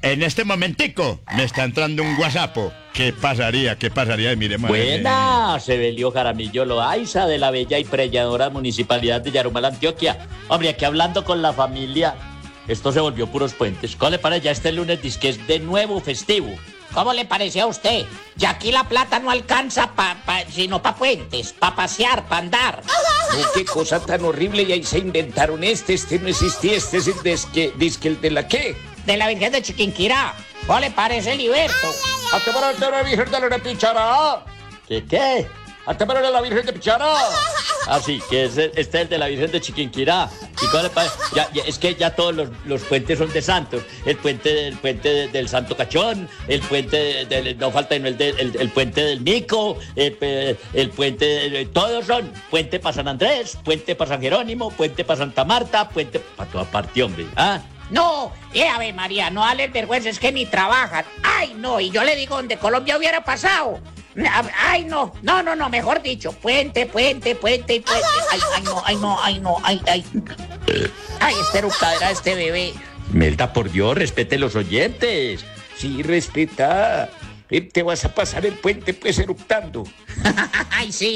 En este momentico me está entrando un WhatsApp. ¿Qué pasaría? Miremos. Buena, Sebelio Jaramillo Loaiza, de la bella y preñadora municipalidad de Yarumal, Antioquia. Hombre, aquí hablando con la familia, esto se volvió puros puentes. ¿Cómo le parece? Ya este lunes disque es de nuevo festivo. ¿Cómo le parece a usted? Ya aquí la plata no alcanza sino para puentes, para pasear, para andar. No, qué cosa tan horrible, y ahí se inventaron este no existía, este es disque el de la ¿qué? De la Virgen de Chiquinquirá. ¿Cómo le parece, Heriberto? ¿A qué para la Virgen de la Pichara? ¿Qué? ¿A qué para la Virgen de Pichara? Así que este es el de la Virgen de Chiquinquirá. ¿Y cómo le parece? Es que ya todos los puentes son de santos. El puente del Santo Cachón, el puente no falta el puente del Nico, el puente todos son puente para San Andrés, puente para San Jerónimo, puente para Santa Marta, puente para toda parte, hombre. No, Ave María, no dale vergüenza, es que ni trabajan. Ay, no, y yo le digo donde Colombia hubiera pasado. Ay, no, mejor dicho, puente. Ay, esta eructadera de este bebé. Melda, por Dios, respete los oyentes. Sí, respeta. Te vas a pasar el puente pues eructando. Ay, sí.